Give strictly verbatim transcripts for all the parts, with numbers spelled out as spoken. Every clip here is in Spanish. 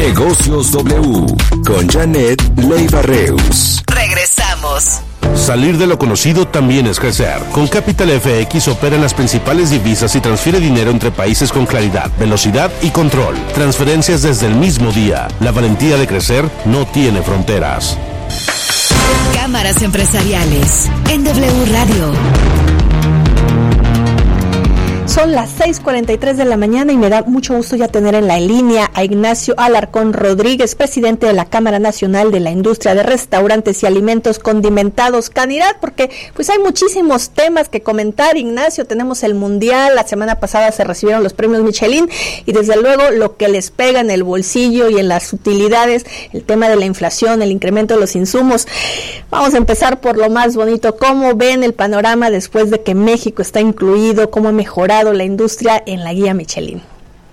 Negocios W con Janet Leiva Reus. Regresamos. Salir de lo conocido también es crecer. Con Capital F X opera en las principales divisas y transfiere dinero entre países con claridad, velocidad y control. Transferencias desde el mismo día. La valentía de crecer no tiene fronteras. Cámaras empresariales en W Radio. Son las seis cuarenta y tres de la mañana y me da mucho gusto ya tener en la línea a Ignacio Alarcón Rodríguez, presidente de la Cámara Nacional de la Industria de Restaurantes y Alimentos Condimentados, Canidad, porque pues hay muchísimos temas que comentar. Ignacio, tenemos el Mundial, la semana pasada se recibieron los premios Michelin y desde luego lo que les pega en el bolsillo y en las utilidades, el tema de la inflación, el incremento de los insumos. Vamos a empezar por lo más bonito. ¿Cómo ven el panorama después de que México está incluido? ¿Cómo ha mejorado la industria en la guía Michelin?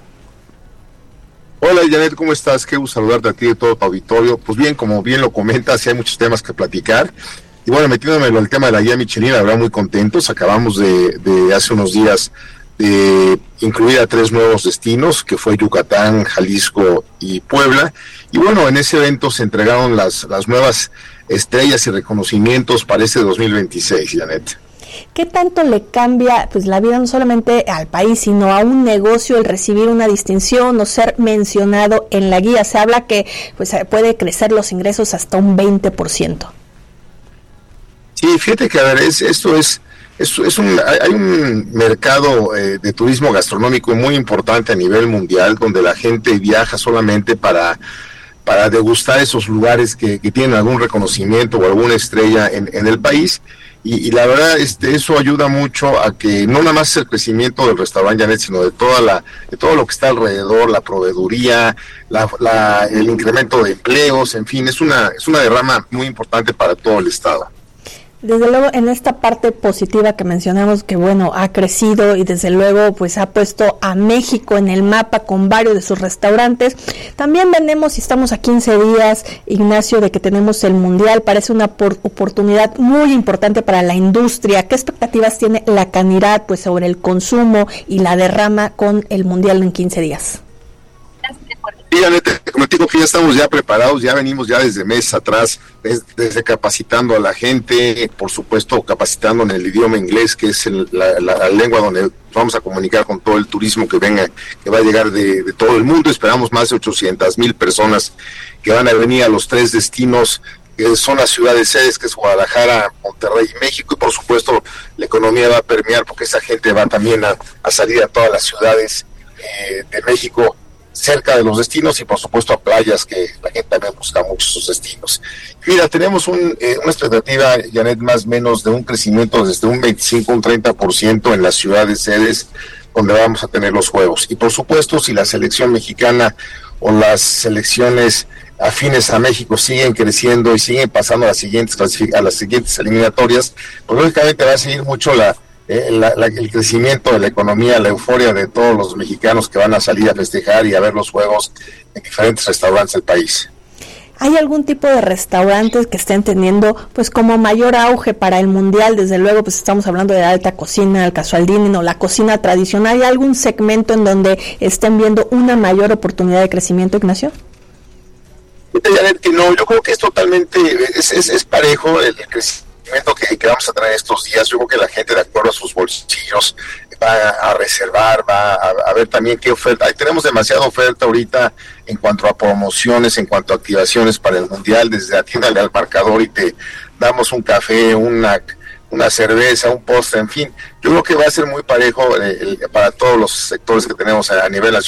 Hola Janet, ¿cómo estás? Qué gusto saludarte a ti y a todo tu auditorio. Pues bien, como bien lo comentas, hay muchos temas que platicar. Y bueno, metiéndome en el tema de la guía Michelin, la verdad muy contentos. Acabamos de, de hace unos días de incluir a tres nuevos destinos, que fue Yucatán, Jalisco y Puebla. Y bueno, en ese evento se entregaron las, las nuevas estrellas y reconocimientos para este dos mil veintiséis, Janet. ¿Qué tanto le cambia pues la vida no solamente al país, sino a un negocio el recibir una distinción o ser mencionado en la guía? Se habla que pues puede crecer los ingresos hasta un veinte por ciento. Sí, fíjate que a ver, es, esto es, es, es un, hay un mercado eh, de turismo gastronómico muy importante a nivel mundial, donde la gente viaja solamente para para degustar esos lugares que, que tienen algún reconocimiento o alguna estrella en, en el país. Y, y la verdad, este, eso ayuda mucho a que no nada más es el crecimiento del restaurante Janet, sino de toda la, de todo lo que está alrededor, la proveeduría, la, la, el incremento de empleos, en fin, es una, es una derrama muy importante para todo el estado. Desde luego, en esta parte positiva que mencionamos, que bueno, ha crecido y desde luego pues ha puesto a México en el mapa con varios de sus restaurantes. También venimos y estamos a quince días, Ignacio, de que tenemos el Mundial. Parece una por- oportunidad muy importante para la industria. ¿Qué expectativas tiene la Canidad pues sobre el consumo y la derrama con el Mundial en quince días? Sí, Janet, como te digo que ya estamos ya preparados, ya venimos ya desde meses atrás, desde, desde capacitando a la gente, por supuesto capacitando en el idioma inglés, que es el, la, la, la lengua donde vamos a comunicar con todo el turismo que venga, que va a llegar de, de todo el mundo. Esperamos más de ochocientas mil personas que van a venir a los tres destinos, que son las ciudades sedes, que es Guadalajara, Monterrey y México, y por supuesto la economía va a permear porque esa gente va también a, a salir a todas las ciudades eh, de México, cerca de los destinos y por supuesto a playas, que la gente también busca mucho esos destinos. Mira, tenemos un, eh, una expectativa, Janet, más o menos de un crecimiento desde un veinticinco a un treinta por ciento en las ciudades sedes donde vamos a tener los juegos. Y por supuesto, si la selección mexicana o las selecciones afines a México siguen creciendo y siguen pasando a las siguientes clasific- a las siguientes eliminatorias, pues lógicamente va a seguir mucho la Eh, la, la, el crecimiento de la economía, la euforia de todos los mexicanos que van a salir a festejar y a ver los juegos en diferentes restaurantes del país. ¿Hay algún tipo de restaurantes que estén teniendo pues como mayor auge para el Mundial? Desde luego pues estamos hablando de la alta cocina, el casual dining o la cocina tradicional. ¿Hay algún segmento en donde estén viendo una mayor oportunidad de crecimiento, Ignacio? Que no, yo creo que es totalmente, es, es, es parejo el crecimiento Que, que vamos a tener estos días. Yo creo que la gente, de acuerdo a sus bolsillos, va a, a reservar, va a, a ver también qué oferta. Ahí tenemos demasiada oferta ahorita en cuanto a promociones, en cuanto a activaciones para el Mundial. Desde atiéndale al marcador y te damos un café, una una cerveza, un postre, en fin. Yo creo que va a ser muy parejo eh, el, para todos los sectores que tenemos a, a nivel nacional.